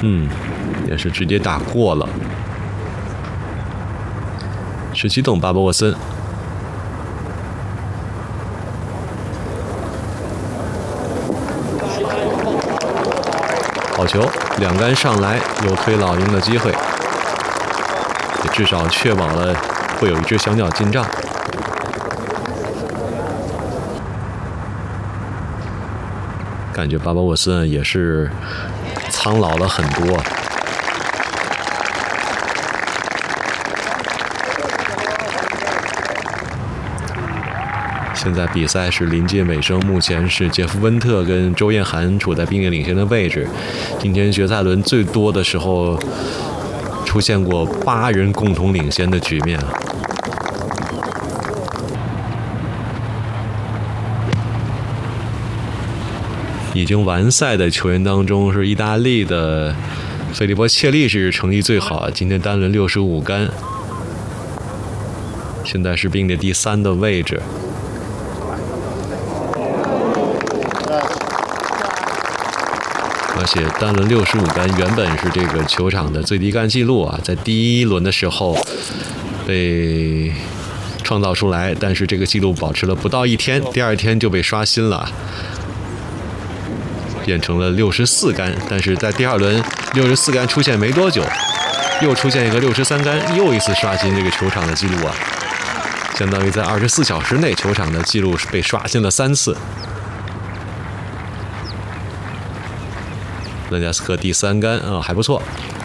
也是直接打过了。17洞巴伯沃森，好球，2杆上来，有推老鹰的机会，也至少确保了会有一只小鸟进账。感觉巴伯沃森也是苍老了很多。现在比赛是临近尾声，目前是杰夫温特跟周彦涵处在并列领先的位置。今天决赛轮最多的时候出现过8人共同领先的局面啊。已经完赛的球员当中，是意大利的费利波切利是成绩最好，今天单轮65杆，现在是并列第3的位置。而且单轮65杆原本是这个球场的最低杆记录啊，在第1轮的时候被创造出来，但是这个记录保持了不到1天，第2天就被刷新了，变成了64杆。但是在第2轮64杆出现没多久，又出现一个63杆，又一次刷新这个球场的记录啊，相当于在24小时内球场的记录被刷新了3次。兰加斯克第3杆啊，还不错。